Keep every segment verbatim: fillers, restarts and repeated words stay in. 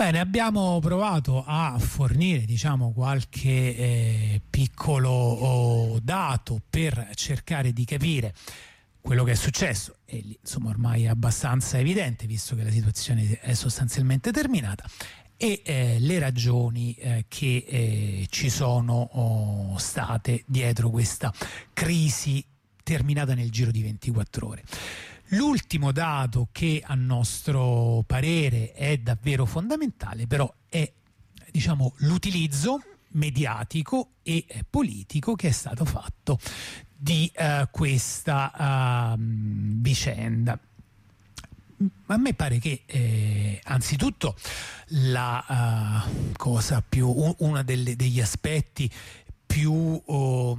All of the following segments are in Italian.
Bene, abbiamo provato a fornire, diciamo, qualche eh, piccolo oh, dato per cercare di capire quello che è successo, e lì, insomma, ormai è abbastanza evidente, visto che la situazione è sostanzialmente terminata, e eh, le ragioni eh, che eh, ci sono oh, state dietro questa crisi terminata nel giro di ventiquattro ore. L'ultimo dato che a nostro parere è davvero fondamentale però è, diciamo, l'utilizzo mediatico e politico che è stato fatto di uh, questa uh, vicenda. A me pare che eh, anzitutto la uh, cosa più, uno degli aspetti più oh,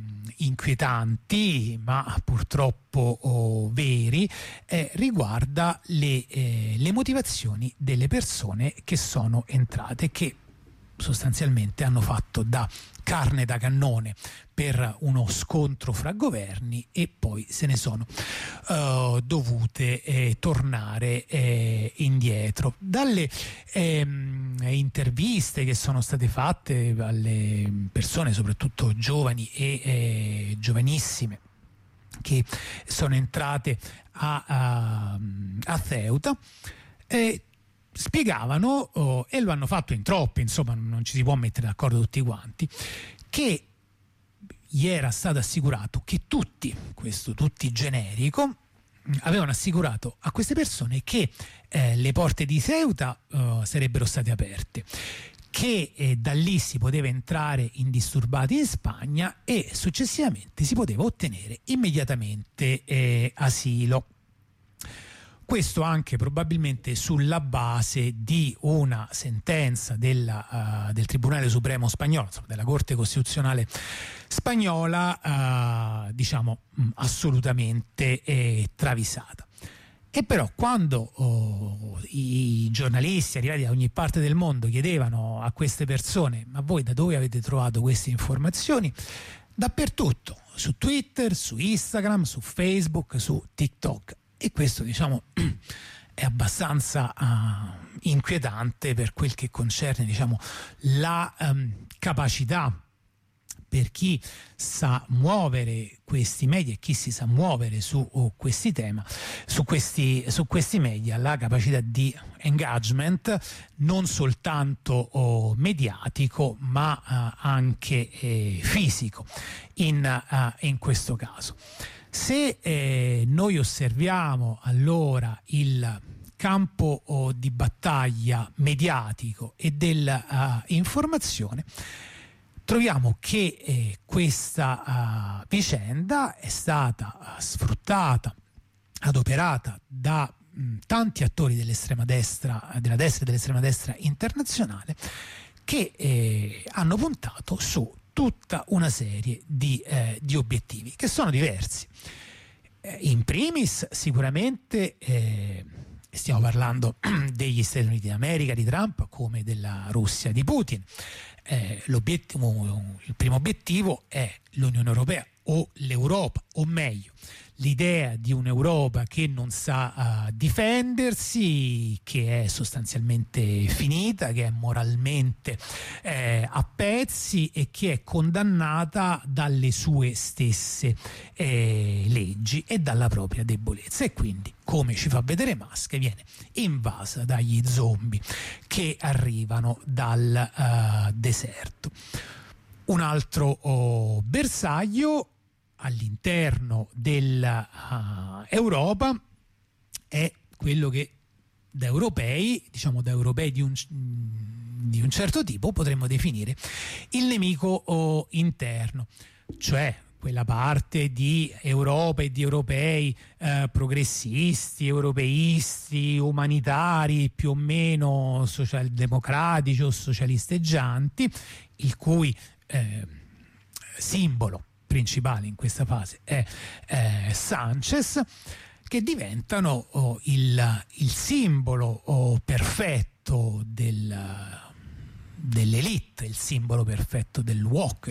inquietanti, ma purtroppo oh, veri, eh, riguarda le, eh, le motivazioni delle persone che sono entrate, che sostanzialmente hanno fatto da carne da cannone per uno scontro fra governi e poi se ne sono uh, dovute eh, tornare eh, indietro. Dalle ehm, interviste che sono state fatte alle persone, soprattutto giovani e eh, giovanissime, che sono entrate a, a, a Ceuta, eh, spiegavano, oh, e lo hanno fatto in troppi, insomma non ci si può mettere d'accordo tutti quanti, che gli era stato assicurato che tutti, questo tutti generico, avevano assicurato a queste persone che eh, le porte di Ceuta uh, sarebbero state aperte, che eh, da lì si poteva entrare indisturbati in Spagna e successivamente si poteva ottenere immediatamente eh, asilo. Questo anche probabilmente sulla base di una sentenza della, uh, del Tribunale Supremo spagnolo, insomma, della Corte Costituzionale spagnola, uh, diciamo mh, assolutamente eh, travisata. E però quando oh, i giornalisti arrivati da ogni parte del mondo chiedevano a queste persone: ma voi da dove avete trovato queste informazioni? Dappertutto, su Twitter, su Instagram, su Facebook, su TikTok. E questo, diciamo, è abbastanza uh, inquietante per quel che concerne, diciamo, la um, capacità per chi sa muovere questi media e chi si sa muovere su oh, questi temi, su questi, su questi media, la capacità di engagement non soltanto oh, mediatico ma uh, anche eh, fisico in, uh, in questo caso. Se eh, noi osserviamo allora il campo oh, di battaglia mediatico e dell'informazione, uh, troviamo che eh, questa uh, vicenda è stata uh, sfruttata, adoperata da mh, tanti attori dell'estrema destra, della destra e dell'estrema destra internazionale, che eh, hanno puntato su tutta una serie di, eh, di obiettivi che sono diversi. Eh, in primis sicuramente eh, stiamo parlando degli Stati Uniti d'America di Trump come della Russia di Putin. Eh, l'obiettivo, il primo obiettivo è l'Unione Europea o l'Europa, o meglio l'idea di un'Europa che non sa uh, difendersi, che è sostanzialmente finita, che è moralmente eh, a pezzi e che è condannata dalle sue stesse eh, leggi e dalla propria debolezza, e quindi, come ci fa vedere Musk, viene invasa dagli zombie che arrivano dal uh, deserto. Un altro oh, bersaglio all'interno dell'Europa uh, è quello che da europei, diciamo da europei di un, di un certo tipo, potremmo definire il nemico oh, interno, cioè quella parte di Europa e di europei eh, progressisti, europeisti, umanitari, più o meno socialdemocratici o socialisteggianti, il cui eh, simbolo principale in questa fase è eh, Sanchez, che diventano oh, il, il simbolo oh, perfetto del, dell'elite, il simbolo perfetto del woke,